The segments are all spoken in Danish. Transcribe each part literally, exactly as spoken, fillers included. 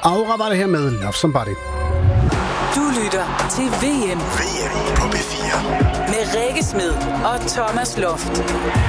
Aura var det her med Love Somebody. Du lytter til V M. V M på P fire. Med Rikke Smed og Thomas Loft.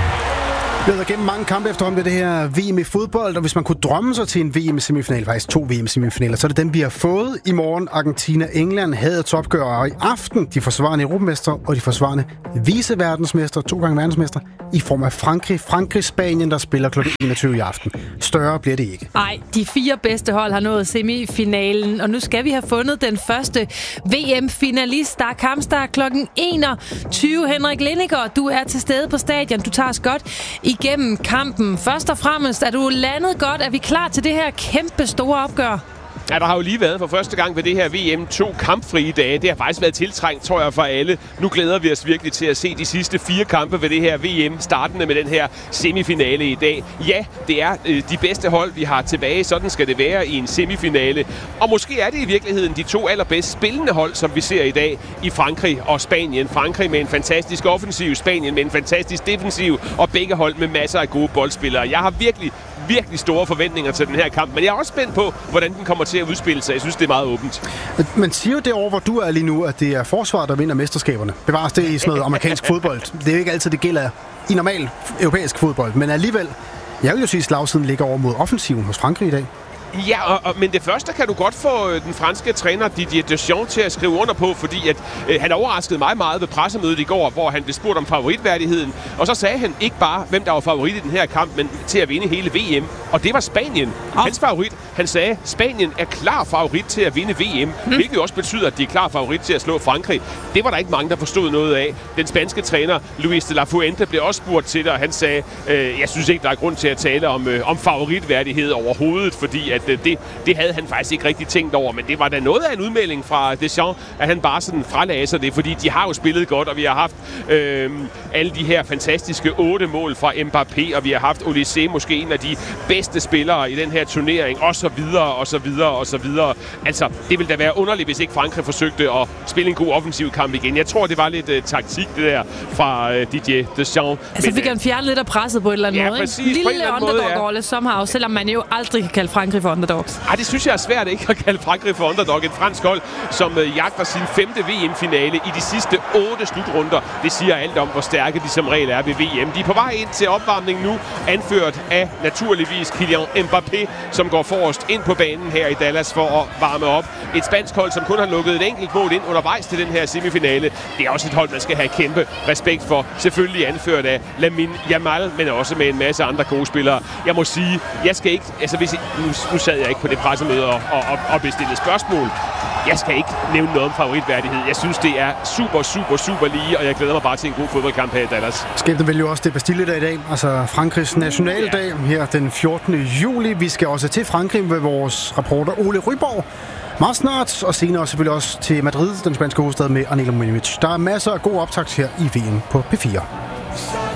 Vi har været gennem mange kampe efterhånden ved det her V M i fodbold, og hvis man kunne drømme sig til en V M-semifinal, faktisk to V M-semifinaler, så er det dem, vi har fået i morgen. Argentina-England havde et topgør, og i aften de forsvarende europamester og de forsvarende viceverdensmester, to gange verdensmester, i form af Frankrig. Frankrig-Spanien, der spiller klokken enogtyve i aften. Større bliver det ikke. Nej, de fire bedste hold har nået semifinalen, og nu skal vi have fundet den første V M-finalist. Der er kampstart klokken enogtyve. Henrik Lindegaard, du er til stede på stadion. Du tager os godt igennem kampen. Først og fremmest, er du landet godt? Er vi klar til det her kæmpe store opgør? Ja, der har jo lige været for første gang ved det her V M to kampfrie dage. Det har faktisk været tiltrængt, tror jeg, for alle. Nu glæder vi os virkelig til at se de sidste fire kampe ved det her V M, startende med den her semifinale i dag. Ja, det er øh, de bedste hold, vi har tilbage. Sådan skal det være i en semifinale. Og måske er det i virkeligheden de to allerbedst spillende hold, som vi ser i dag i Frankrig og Spanien. Frankrig med en fantastisk offensiv, Spanien med en fantastisk defensiv, og begge hold med masser af gode boldspillere. Jeg har virkelig virkelig store forventninger til den her kamp, men jeg er også spændt på, hvordan den kommer til at udspille sig. Jeg synes, det er meget åbent. Man siger jo derovre, hvor du er lige nu, at det er forsvaret, der vinder mesterskaberne. Bevares det i sådan noget amerikansk fodbold. Det er jo ikke altid, det gælder i normal europæisk fodbold, men alligevel, jeg vil jo sige, at slagsiden ligger over mod offensiven hos Frankrig i dag. Ja, og, og, men det første kan du godt få den franske træner Didier Deschamps til at skrive under på, fordi at, øh, han overraskede mig meget ved pressemødet i går, hvor han blev spurgt om favoritværdigheden. Og så sagde han ikke bare, hvem der var favorit i den her kamp, men til at vinde hele V M. Og det var Spanien. Oh. Hans favorit. Han sagde, at Spanien er klar favorit til at vinde V M, hmm. hvilket også betyder, at de er klar favorit til at slå Frankrig. Det var der ikke mange, der forstod noget af. Den spanske træner Luis de la Fuente blev også spurgt til det, og han sagde, øh, jeg synes ikke, der er grund til at tale om, øh, om favoritværdighed overhovedet, fordi at Det, det havde han faktisk ikke rigtig tænkt over, men det var da noget af en udmelding fra Deschamps, at han bare sådan fralagde sig det, fordi de har jo spillet godt, og vi har haft øh, alle de her fantastiske otte mål fra Mbappé, og vi har haft Olysée, måske en af de bedste spillere i den her turnering, og så videre, og så videre, og så videre. Altså, det ville da være underligt, hvis ikke Frankrig forsøgte at spille en god offensiv kamp igen. Jeg tror, det var lidt uh, taktik, det der fra uh, Didier Deschamps. Altså, vi kan fjerne lidt af presset på et eller andet ja, måde, præcis, ikke? Lille underdog-rolle, ja. Somehow, selvom man jo aldrig kan kalde Frankrig for underdog. Ej, det synes jeg er svært ikke at kalde Frankrig for underdog. Et fransk hold, som øh, jagter sin femte V M-finale i de sidste otte slutrunder. Det siger alt om, hvor stærke de som regel er ved V M. De er på vej ind til opvarmning nu, anført af naturligvis Kylian Mbappé, som går forrest ind på banen her i Dallas for at varme op. Et spansk hold, som kun har lukket et enkelt mål ind undervejs til den her semifinale. Det er også et hold, man skal have kæmpe respekt for. Selvfølgelig anført af Lamine Yamal, men også med en masse andre gode spillere. Jeg må sige, jeg skal ikke... Altså, hvis I, nu, nu sad jeg ikke på det pressemøde og, og, og bestille spørgsmål. Jeg skal ikke nævne noget om favoritværdighed. Jeg synes, det er super, super, super lige, og jeg glæder mig bare til en god fodboldkamp her i Dallas. Skæbnen vil jo også det Bastille-dag i dag, altså Frankrigs nationaldag her den fjortende juli. Vi skal også til Frankrig med vores reporter Ole Ryborg meget snart, og senere selvfølgelig også til Madrid, den spanske hovedstad, med Anela Mojinovic. Der er masser af god optakt her i V M på P fire.